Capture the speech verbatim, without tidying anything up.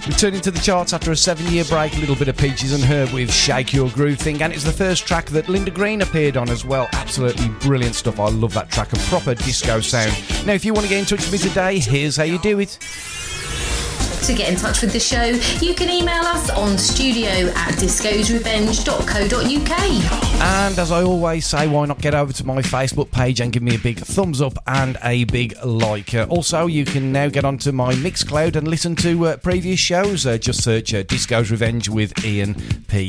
Returning to the charts after a seven-year break, a little bit of Peaches and Herb with Shake Your Groove Thing, and it's the first track that Linda Green appeared on as well. Absolutely brilliant stuff. I love that track, a proper disco sound. Now, if you want to get in touch with me today, here's how you do it. To get in touch with the show, you can email us on studio at discosrevenge dot co dot uk. And as I always say, why not get over to my Facebook page and give me a big thumbs up and a big like. Uh, also, you can now get onto my Mixcloud and listen to uh, previous shows. Uh, just search uh, Disco's Revenge with Ian P.